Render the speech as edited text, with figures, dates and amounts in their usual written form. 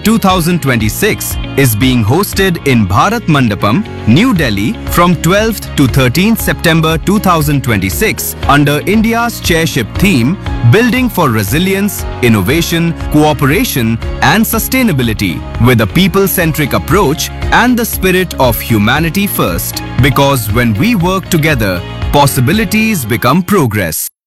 2026 is being hosted in Bharat Mandapam, New Delhi from 12th to 13th September 2026 under India's chairship theme Building for Resilience, Innovation, Cooperation and Sustainability with a people-centric approach and the spirit of humanity first. Because when we work together, possibilities become progress.